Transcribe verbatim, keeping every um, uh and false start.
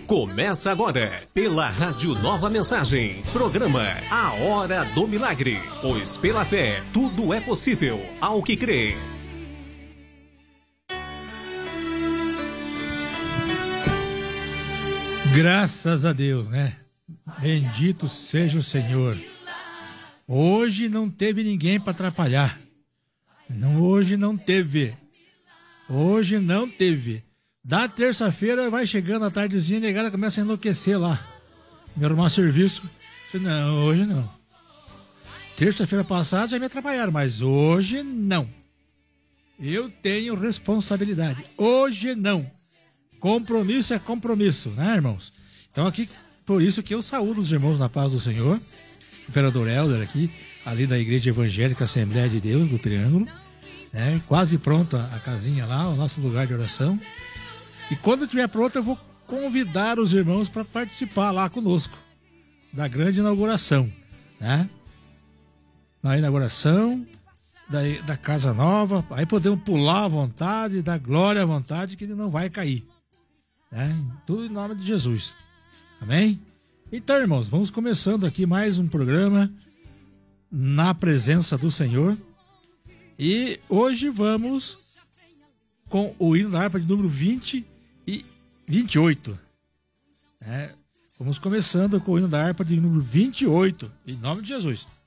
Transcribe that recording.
Começa agora, pela Rádio Nova Mensagem, programa A Hora do Milagre, pois pela fé tudo é possível ao que crê. Graças a Deus, né? Bendito seja o Senhor. Hoje não teve ninguém para atrapalhar. Não, hoje não teve. Hoje não teve. Da terça-feira vai chegando a tardezinha e a negada começa a enlouquecer lá. Me arrumar serviço. Não, hoje não. Terça-feira passada já me atrapalharam, mas hoje não. Eu tenho responsabilidade. Hoje não. Compromisso é compromisso, né, irmãos? Então aqui, por isso que eu saúdo os irmãos na paz do Senhor. Imperador Helder aqui, ali da Igreja Evangélica Assembleia de Deus, do Triângulo. Né? Quase pronta a casinha lá, o nosso lugar de oração. E quando estiver pronto, eu vou convidar os irmãos para participar lá conosco da grande inauguração, né? Na inauguração da, da Casa Nova, aí podemos pular à vontade, dar glória à vontade, que ele não vai cair, né? Tudo em nome de Jesus, amém? Então, irmãos, vamos começando aqui mais um programa na presença do Senhor. E hoje vamos com o hino da harpa de número vinte e vinte e oito. É, vamos começando com o hino da harpa de número vinte e oito, em nome de Jesus.